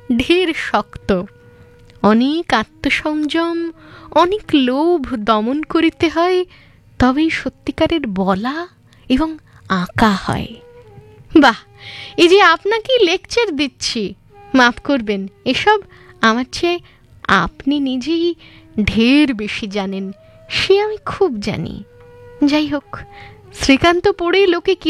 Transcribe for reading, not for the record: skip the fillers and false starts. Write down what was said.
ঢের শক্ত, অনেক আত্মসংযম, অনেক লোভ দমন করিতে হয়, তবেই সত্যিকারের বলা এবং আঁকা হয়। বাহ, এই যে আপনাকেই লেকচার দিচ্ছি, মাফ করবেন, এসব আমার চেয়ে আপনি নিজেই ঢের বেশি জানেন, সে আমি খুব জানি। যাই হোক, শ্রীকান্ত পড়ে লোকে